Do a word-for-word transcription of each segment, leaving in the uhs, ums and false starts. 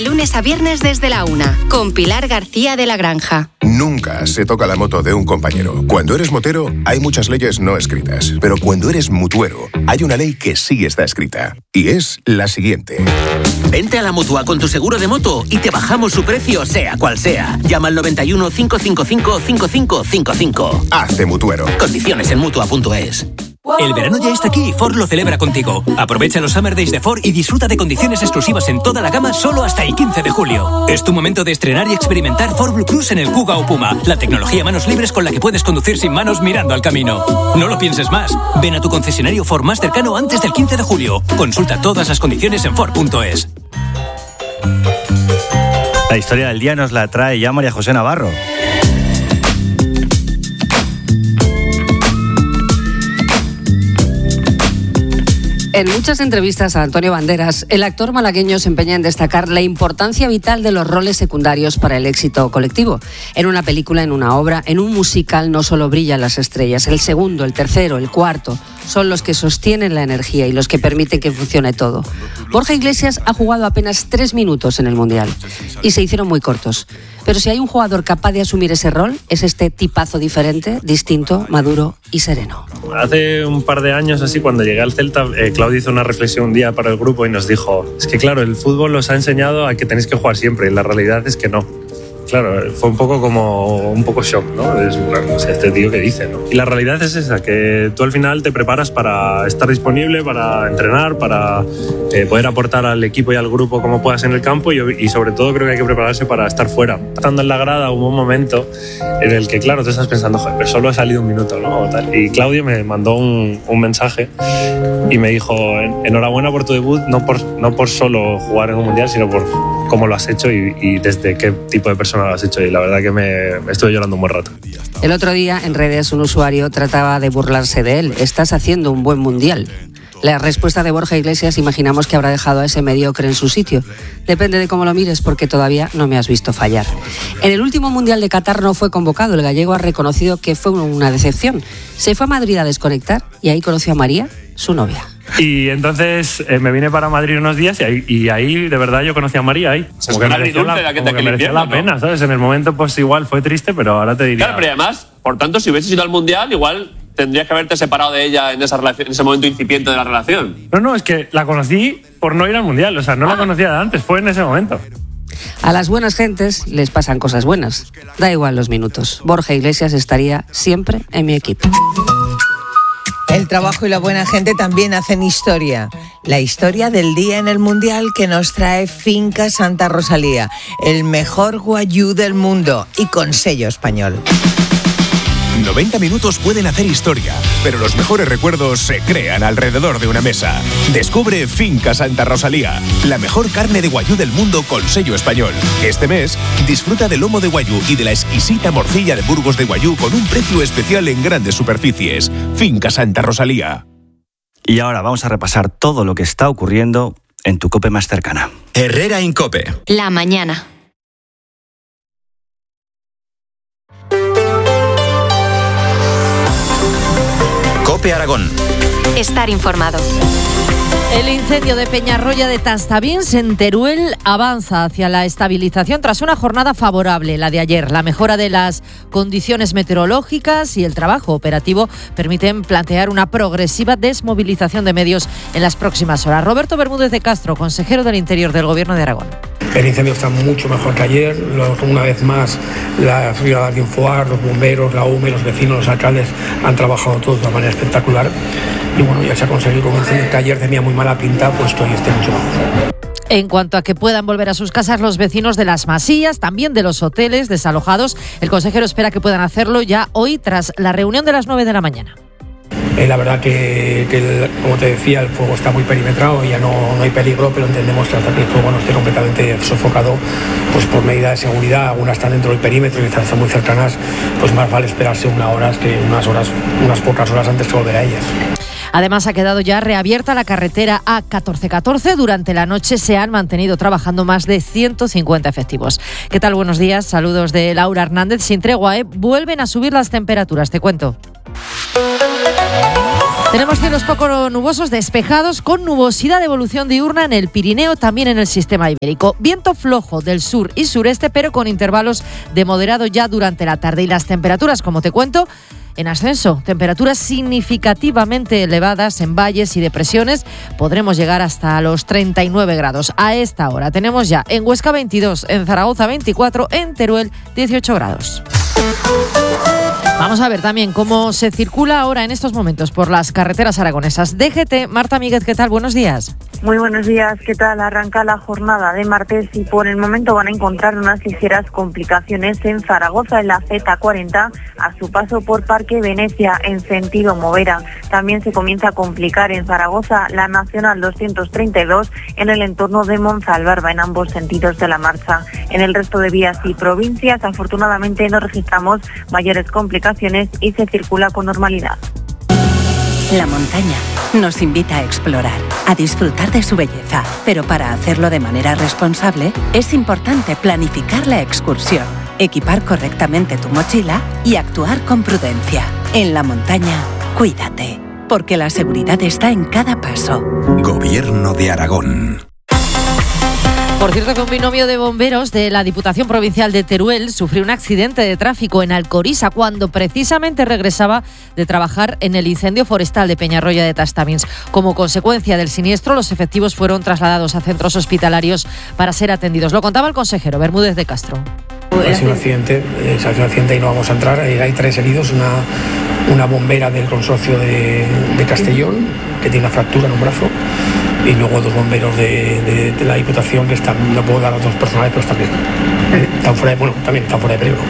Lunes a viernes desde la una, con Pilar García de la Granja. Nunca se toca la moto de un compañero. Cuando eres motero, hay muchas leyes no escritas. Pero cuando eres mutuero, hay una ley que sí está escrita. Y es la siguiente. Vente a la Mutua con tu seguro de moto y te bajamos su precio, sea cual sea. Llama al noventa y uno, cinco cinco cinco, cinco cinco cinco cinco. Hazte mutuero. Condiciones en Mutua punto es. El verano ya está aquí y Ford lo celebra contigo. Aprovecha los Summer Days de Ford y disfruta de condiciones exclusivas en toda la gama solo hasta el quince de julio. Es tu momento de estrenar y experimentar Ford Blue Cruise en el Kuga o Puma, la tecnología manos libres con la que puedes conducir sin manos mirando al camino. No lo pienses más. Ven a tu concesionario Ford más cercano antes del quince de julio. Consulta todas las condiciones en Ford punto es. La historia del día nos la trae ya María José Navarro. En muchas entrevistas a Antonio Banderas, el actor malagueño se empeña en destacar la importancia vital de los roles secundarios para el éxito colectivo. En una película, en una obra, en un musical no solo brillan las estrellas. El segundo, el tercero, el cuarto son los que sostienen la energía y los que permiten que funcione todo. Borja Iglesias ha jugado apenas tres minutos en el Mundial y se hicieron muy cortos. Pero si hay un jugador capaz de asumir ese rol, es este tipazo diferente, distinto, maduro y sereno. Hace un par de años, así, cuando llegué al Celta, eh, Claudio hizo una reflexión un día para el grupo y nos dijo: es que claro, el fútbol os ha enseñado a que tenéis que jugar siempre y la realidad es que no. Claro, fue un poco como un poco shock, ¿no? Es, o sea, este tío que dice, ¿no? Y la realidad es esa, que tú al final te preparas para estar disponible, para entrenar, para eh, poder aportar al equipo y al grupo como puedas en el campo y, y sobre todo creo que hay que prepararse para estar fuera. Estando en la grada hubo un momento en el que, claro, tú estás pensando, joder, pero solo he salido un minuto, ¿no? O tal. Y Claudio me mandó un, un mensaje y me dijo: enhorabuena por tu debut, no por, no por solo jugar en un mundial, sino por cómo lo has hecho y, y desde qué tipo de persona lo has hecho. Y la verdad que me, me estuve llorando un buen rato. El otro día en redes un usuario trataba de burlarse de él. Estás haciendo un buen mundial. La respuesta de Borja Iglesias imaginamos que habrá dejado a ese mediocre en su sitio. Depende de cómo lo mires, porque todavía no me has visto fallar. En el último Mundial de Qatar no fue convocado. El gallego ha reconocido que fue una decepción. Se fue a Madrid a desconectar y ahí conoció a María, su novia. Y entonces eh, me vine para Madrid unos días y ahí, y ahí de verdad yo conocí a María ahí. Como que mereció la, la, que como que mereció la pena, ¿no? ¿Sabes? En el momento pues igual fue triste, pero ahora te diría... Claro, pero además, por tanto, si hubieses ido al Mundial, igual tendrías que haberte separado de ella en, esa relación, en ese momento incipiente de la relación. No, no, es que la conocí por no ir al Mundial, o sea, no ah. la conocía de antes, fue en ese momento. A las buenas gentes les pasan cosas buenas. Da igual los minutos. Borja Iglesias estaría siempre en mi equipo. El trabajo y la buena gente también hacen historia. La historia del día en el Mundial que nos trae Finca Santa Rosalía, el mejor guayú del mundo y con sello español. noventa minutos pueden hacer historia, pero los mejores recuerdos se crean alrededor de una mesa. Descubre Finca Santa Rosalía, la mejor carne de guayú del mundo con sello español. Este mes, disfruta del lomo de guayú y de la exquisita morcilla de Burgos de guayú con un precio especial en grandes superficies. Finca Santa Rosalía. Y ahora vamos a repasar todo lo que está ocurriendo en tu COPE más cercana. Herrera Incope. La mañana. COPE Aragón. Estar informado. El incendio de Peñarroya de Tastavins en Teruel avanza hacia la estabilización tras una jornada favorable, la de ayer. La mejora de las condiciones meteorológicas y el trabajo operativo permiten plantear una progresiva desmovilización de medios en las próximas horas. Roberto Bermúdez de Castro, consejero del Interior del Gobierno de Aragón. El incendio está mucho mejor que ayer. Una vez más, la Brigada de Infoar, los bomberos, la U M E, los vecinos, los alcaldes han trabajado todos de una manera espectacular. Y bueno, ya se ha conseguido un incendio que ayer tenía muy mala pinta, pues que hoy esté mucho mejor. En cuanto a que puedan volver a sus casas los vecinos de las masías, también de los hoteles desalojados, el consejero espera que puedan hacerlo ya hoy tras la reunión de las nueve de la mañana. Eh, la verdad que, que el, como te decía, el fuego está muy perimetrado, ya no, no hay peligro, pero entendemos que hasta que el fuego no esté completamente sofocado, pues por medida de seguridad, algunas están dentro del perímetro y están muy cercanas, pues más vale esperarse una hora que unas horas, unas pocas horas antes que volver a ellas. Además, ha quedado ya reabierta la carretera A catorce catorce. Durante la noche se han mantenido trabajando más de ciento cincuenta efectivos. ¿Qué tal? Buenos días. Saludos de Laura Hernández. Sin tregua, ¿eh? Vuelven a subir las temperaturas. Te cuento. Tenemos cielos poco nubosos, despejados, con nubosidad de evolución diurna en el Pirineo, también en el sistema ibérico. Viento flojo del sur y sureste, pero con intervalos de moderado ya durante la tarde. Y las temperaturas, como te cuento, en ascenso. Temperaturas significativamente elevadas en valles y depresiones. Podremos llegar hasta los treinta y nueve grados. A esta hora tenemos ya en Huesca veintidós, en Zaragoza veinticuatro, en Teruel dieciocho grados. Vamos a ver también cómo se circula ahora en estos momentos por las carreteras aragonesas. D G T, Marta Míguez, ¿qué tal? Buenos días. Muy buenos días, ¿qué tal? Arranca la jornada de martes y por el momento van a encontrar unas ligeras complicaciones en Zaragoza, en la Z cuarenta, a su paso por Parque Venecia, en sentido Movera. También se comienza a complicar en Zaragoza la Nacional doscientos treinta y dos en el entorno de Monzalbarba, en ambos sentidos de la marcha. En el resto de vías y provincias, afortunadamente no registramos mayores complicaciones y se circula con normalidad. La montaña nos invita a explorar, a disfrutar de su belleza, pero para hacerlo de manera responsable es importante planificar la excursión, equipar correctamente tu mochila y actuar con prudencia. En la montaña, cuídate, porque la seguridad está en cada paso. Gobierno de Aragón. Por cierto que un binomio de bomberos de la Diputación Provincial de Teruel sufrió un accidente de tráfico en Alcoriza cuando precisamente regresaba de trabajar en el incendio forestal de Peñarroya de Tastavins. Como consecuencia del siniestro, los efectivos fueron trasladados a centros hospitalarios para ser atendidos. Lo contaba el consejero Bermúdez de Castro. Ha sido un accidente, eh, se ha sido un accidente y no vamos a entrar. Eh, hay tres heridos, una, una bombera del consorcio de, de Castellón, que tiene una fractura en un brazo, y luego dos bomberos de, de, de la Diputación que están, no puedo dar a otros personales, pero están bien. Están fuera de, bueno, también están fuera de peligro.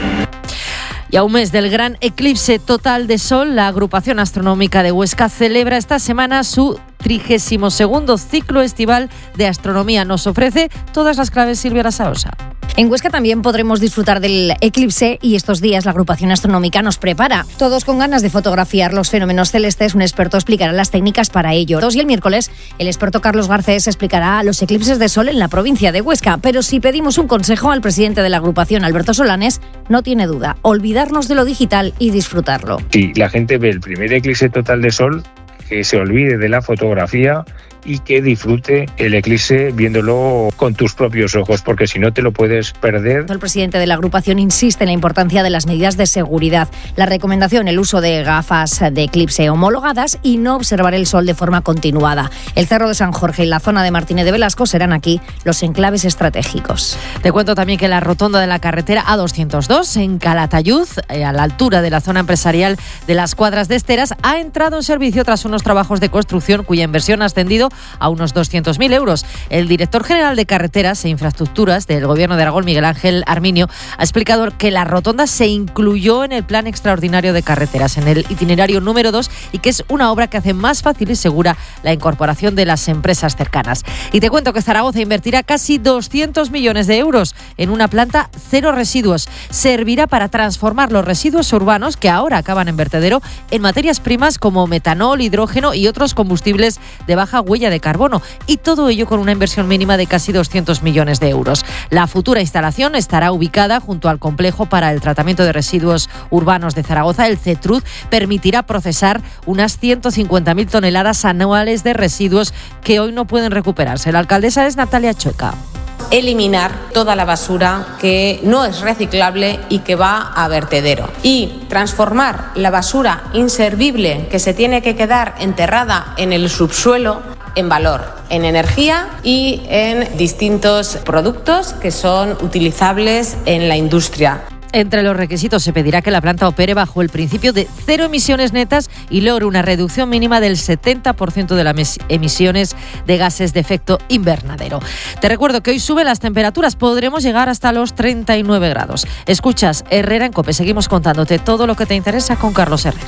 Y a un mes del gran eclipse total de sol, la agrupación astronómica de Huesca celebra esta semana su trigésimo segundo ciclo estival de astronomía. Nos ofrece todas las claves Silvia Lasaosa. En Huesca también podremos disfrutar del eclipse y estos días la agrupación astronómica nos prepara. Todos con ganas de fotografiar los fenómenos celestes, un experto explicará las técnicas para ello. Y el miércoles, el experto Carlos Garcés explicará los eclipses de sol en la provincia de Huesca. Pero si pedimos un consejo al presidente de la agrupación, Alberto Solanes, no tiene duda, olvidarnos de lo digital y disfrutarlo. Si la gente ve el primer eclipse total de sol, que se olvide de la fotografía y que disfrute el eclipse viéndolo con tus propios ojos, porque si no te lo puedes perder. El presidente de la agrupación insiste en la importancia de las medidas de seguridad. La recomendación, el uso de gafas de eclipse homologadas y no observar el sol de forma continuada. El Cerro de San Jorge y la zona de Martínez de Velasco serán aquí los enclaves estratégicos. Te cuento también que la rotonda de la carretera A doscientos dos en Calatayud, a la altura de la zona empresarial de las Cuadras de Esteras, ha entrado en servicio tras unos trabajos de construcción cuya inversión ha ascendido a unos doscientos mil euros. El director general de Carreteras e Infraestructuras del Gobierno de Aragón, Miguel Ángel Arminio, ha explicado que la rotonda se incluyó en el Plan Extraordinario de Carreteras, en el itinerario número dos, y que es una obra que hace más fácil y segura la incorporación de las empresas cercanas. Y te cuento que Zaragoza invertirá casi doscientos millones de euros en una planta cero residuos. Servirá para transformar los residuos urbanos que ahora acaban en vertedero en materias primas como metanol, hidrógeno y otros combustibles de baja huella de carbono, y todo ello con una inversión mínima de casi doscientos millones de euros. La futura instalación estará ubicada junto al complejo para el tratamiento de residuos urbanos de Zaragoza. El CETRUD permitirá procesar unas ciento cincuenta mil toneladas anuales de residuos que hoy no pueden recuperarse. La alcaldesa es Natalia Chueca. Eliminar toda la basura que no es reciclable y que va a vertedero, y transformar la basura inservible que se tiene que quedar enterrada en el subsuelo en valor, en energía y en distintos productos que son utilizables en la industria. Entre los requisitos se pedirá que la planta opere bajo el principio de cero emisiones netas y logre una reducción mínima del setenta por ciento de las emisiones de gases de efecto invernadero. Te recuerdo que hoy suben las temperaturas, podremos llegar hasta los treinta y nueve grados. Escuchas Herrera en COPE, seguimos contándote todo lo que te interesa con Carlos Herrera.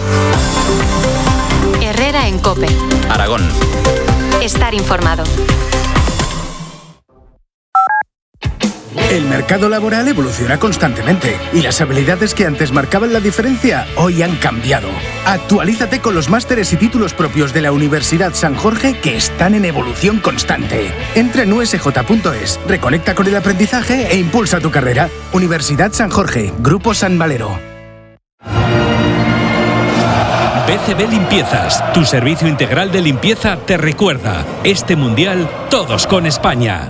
Herrera en COPE. Aragón. Estar informado. El mercado laboral evoluciona constantemente y las habilidades que antes marcaban la diferencia hoy han cambiado. Actualízate con los másteres y títulos propios de la Universidad San Jorge que están en evolución constante. Entra en u s j punto es, reconecta con el aprendizaje e impulsa tu carrera. Universidad San Jorge, Grupo San Valero. B C B Limpiezas, tu servicio integral de limpieza, te recuerda, este mundial, todos con España.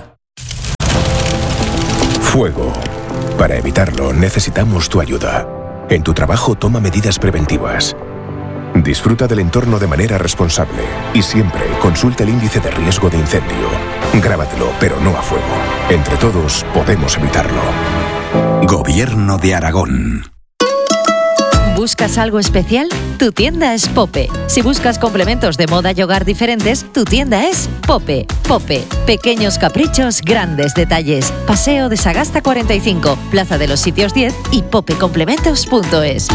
Fuego. Para evitarlo, necesitamos tu ayuda. En tu trabajo, toma medidas preventivas. Disfruta del entorno de manera responsable y siempre consulta el índice de riesgo de incendio. Grábatelo, pero no a fuego. Entre todos, podemos evitarlo. Gobierno de Aragón. ¿Buscas algo especial? Tu tienda es Pope. Si buscas complementos de moda y hogar diferentes, tu tienda es Pope. Pope. Pequeños caprichos, grandes detalles. Paseo de Sagasta cuarenta y cinco, Plaza de los Sitios diez y popecomplementos punto es.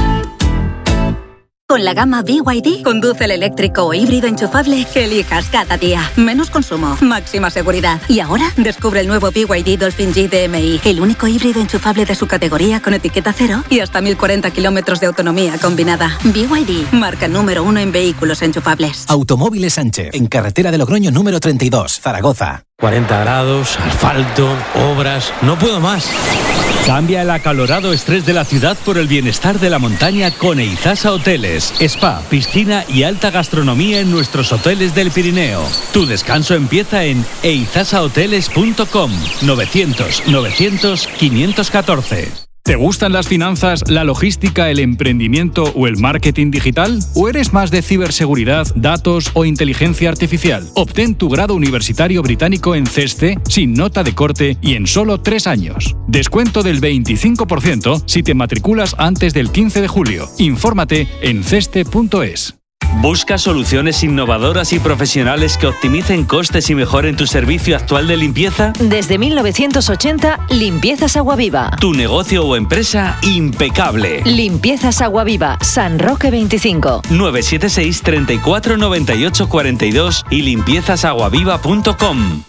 Con la gama B Y D, conduce el eléctrico o híbrido enchufable que elijas cada día. Menos consumo, máxima seguridad. Y ahora, descubre el nuevo B Y D Dolphin G D M I, el único híbrido enchufable de su categoría con etiqueta cero y hasta mil cuarenta kilómetros de autonomía combinada. B Y D, marca número uno en vehículos enchufables. Automóviles Sánchez, en carretera de Logroño número treinta y dos, Zaragoza. cuarenta grados, asfalto, obras, no puedo más. Cambia el acalorado estrés de la ciudad por el bienestar de la montaña con Eizasa Hoteles. Spa, piscina y alta gastronomía en nuestros hoteles del Pirineo. Tu descanso empieza en eizasa hoteles punto com. novecientos novecientos quinientos catorce. ¿Te gustan las finanzas, la logística, el emprendimiento o el marketing digital? ¿O eres más de ciberseguridad, datos o inteligencia artificial? Obtén tu grado universitario británico en CESTE sin nota de corte y en solo tres años. Descuento del veinticinco por ciento si te matriculas antes del quince de julio. Infórmate en ceste punto es. ¿Busca soluciones innovadoras y profesionales que optimicen costes y mejoren tu servicio actual de limpieza? Desde mil novecientos ochenta, Limpiezas Aguaviva. Tu negocio o empresa impecable. Limpiezas Aguaviva, San Roque veinticinco. nueve siete seis, treinta y cuatro, noventa y ocho cuarenta y dos y limpiezas aguaviva punto com.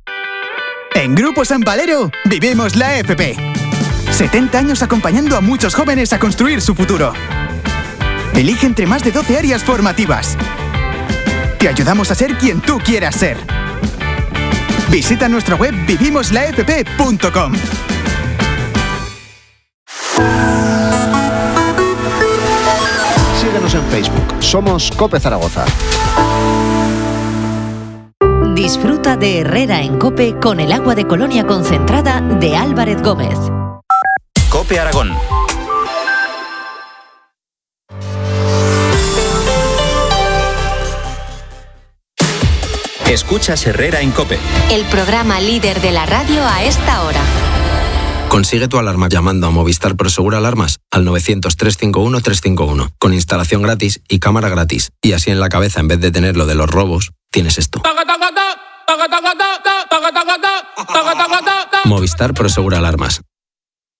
En Grupo San Valero vivimos la F P. setenta años acompañando a muchos jóvenes a construir su futuro. Elige entre más de doce áreas formativas. Te ayudamos a ser quien tú quieras ser. Visita nuestra web vivimos la f p punto com. Síguenos en Facebook. Somos Cope Zaragoza. Disfruta de Herrera en Cope con el agua de Colonia concentrada de Álvarez Gómez. Cope Aragón. Escuchas Herrera en COPE. El programa líder de la radio a esta hora. Consigue tu alarma llamando a Movistar Prosegur Alarmas al novecientos, trescientos cincuenta y uno, trescientos cincuenta y uno, con instalación gratis y cámara gratis. Y así en la cabeza, en vez de tener lo de los robos, tienes esto. Movistar Prosegur Alarmas.